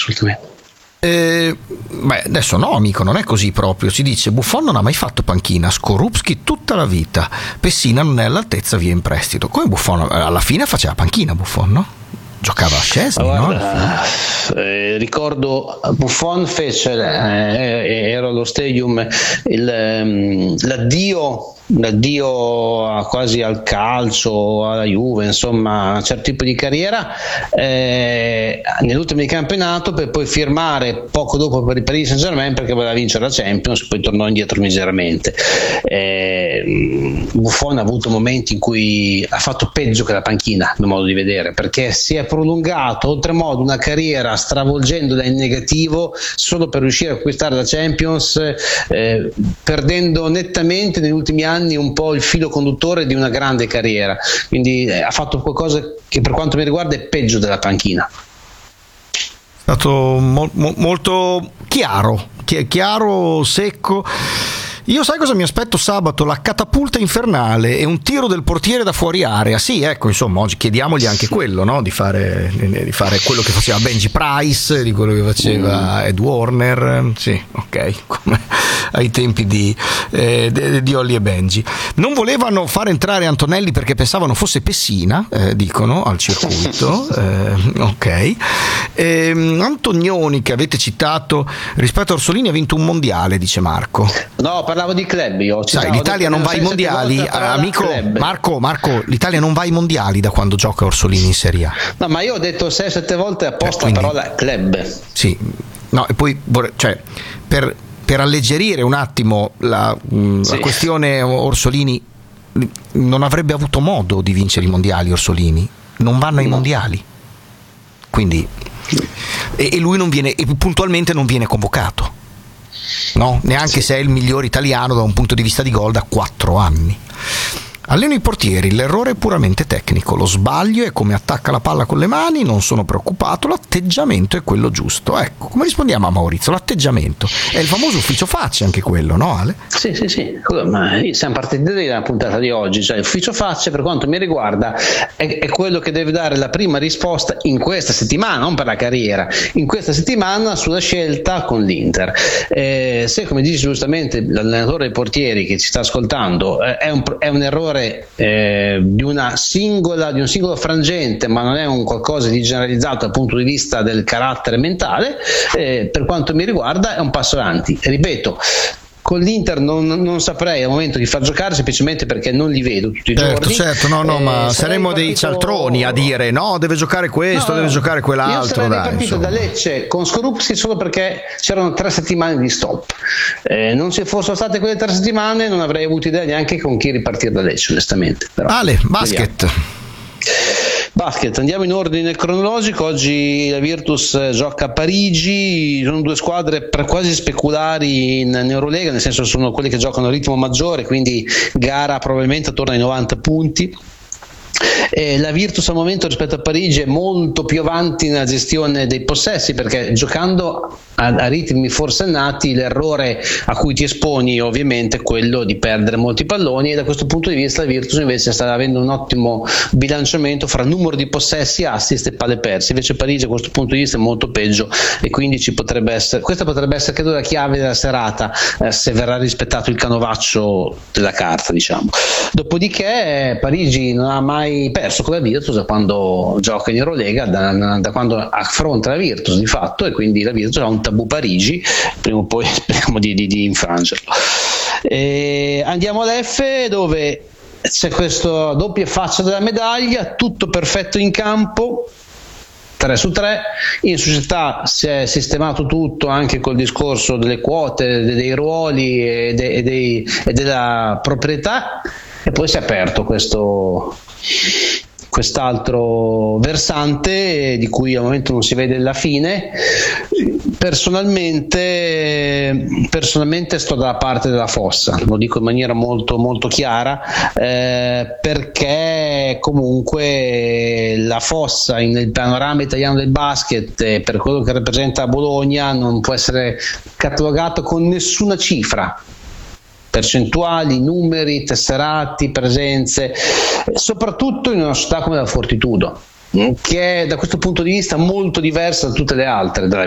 assolutamente. Adesso no, amico, non è così proprio. Si dice Buffon non ha mai fatto panchina, Skorupski tutta la vita, Pessina non è all'altezza, via in prestito. Come Buffon alla fine faceva panchina, Buffon, no? Giocava a Szczesny, no? Ricordo Buffon fece ero allo stadium l'addio quasi al calcio, alla Juve, insomma a un certo tipo di carriera nell'ultimo di campionato, per poi firmare poco dopo per il Paris Saint-Germain perché voleva vincere la Champions, poi tornò indietro miseramente. Buffon ha avuto momenti in cui ha fatto peggio che la panchina, a mio modo di vedere, perché si è prolungato oltremodo una carriera stravolgendola in negativo solo per riuscire a conquistare la Champions, perdendo nettamente negli ultimi anni un po' il filo conduttore di una grande carriera. Quindi ha fatto qualcosa che per quanto mi riguarda è peggio della panchina. È stato molto chiaro, secco. Io sai cosa mi aspetto sabato? La catapulta infernale e un tiro del portiere da fuori area. Sì, ecco, insomma, oggi chiediamogli anche quello, no? Di fare quello che faceva Benji Price, di quello che faceva Ed Warner. Sì, ok, come ai tempi di Olli e Benji. Non volevano far entrare Antonelli perché pensavano fosse Pessina, dicono, al circuito. Ok. Antonioni, che avete citato, rispetto a Orsolini ha vinto un mondiale, dice Marco. No, parlavo di club. Sai, l'Italia non va ai mondiali, amico Marco, l'Italia non va ai mondiali da quando gioca Orsolini in Serie A. No, ma io ho detto 6-7 volte apposta la parola club. Sì, no, e poi cioè per alleggerire un attimo la questione Orsolini, non avrebbe avuto modo di vincere i mondiali. Orsolini non vanno ai mondiali, quindi e lui non viene, e puntualmente non viene convocato, no? Neanche se è il miglior italiano da un punto di vista di gol da 4 anni. Alleno i portieri, l'errore è puramente tecnico, lo sbaglio è come attacca la palla con le mani, non sono preoccupato, l'atteggiamento è quello giusto. Ecco, come rispondiamo a Maurizio? L'atteggiamento è il famoso ufficio faccia, anche quello, no Ale? Sì, ma siamo partiti dalla puntata di oggi, cioè l'ufficio faccia per quanto mi riguarda è quello che deve dare la prima risposta in questa settimana, non per la carriera, in questa settimana sulla scelta con l'Inter. Se, come dice giustamente l'allenatore dei portieri che ci sta ascoltando, è un errore di un singolo frangente, ma non è un qualcosa di generalizzato dal punto di vista del carattere mentale, per quanto mi riguarda è un passo avanti. Ripeto, con l'Inter non saprei al momento di far giocare, semplicemente perché non li vedo tutti i giorni. Certo, ma saremmo dei cialtroni a dire no, deve giocare questo, deve giocare quell'altro. Io sarei partito da Lecce con Skorupski solo perché c'erano 3 settimane di stop. Non se fossero state quelle 3 settimane non avrei avuto idea neanche con chi ripartire da Lecce, onestamente. Però, Ale, basket. Basket, andiamo in ordine cronologico. Oggi la Virtus gioca a Parigi, sono 2 squadre quasi speculari in Eurolega, nel senso sono quelle che giocano a ritmo maggiore, quindi gara probabilmente attorno ai 90 punti. La Virtus al momento rispetto a Parigi è molto più avanti nella gestione dei possessi, perché giocando a ritmi forsennati l'errore a cui ti esponi ovviamente è quello di perdere molti palloni, e da questo punto di vista la Virtus invece sta avendo un ottimo bilanciamento fra numero di possessi, assist e palle perse. Invece Parigi a questo punto di vista è molto peggio, e quindi questa potrebbe essere credo la chiave della serata, se verrà rispettato il canovaccio della carta, diciamo. Dopodiché Parigi non ha mai perso con la Virtus da quando gioca in Eurolega, da quando affronta la Virtus di fatto, e quindi la Virtus ha un tabù Parigi, prima o poi speriamo di infrangerlo. Andiamo all'F, dove c'è questa doppia faccia della medaglia, tutto perfetto in campo, 3 su 3, in società si è sistemato tutto anche col discorso delle quote, dei ruoli e della proprietà, e poi si è aperto quest'altro versante di cui al momento non si vede la fine. Personalmente sto dalla parte della Fossa, lo dico in maniera molto molto chiara, perché comunque la Fossa nel panorama italiano del basket, per quello che rappresenta Bologna, non può essere catalogato con nessuna cifra, percentuali, numeri, tesserati, presenze, soprattutto in una società come la Fortitudo, che è da questo punto di vista molto diversa da tutte le altre,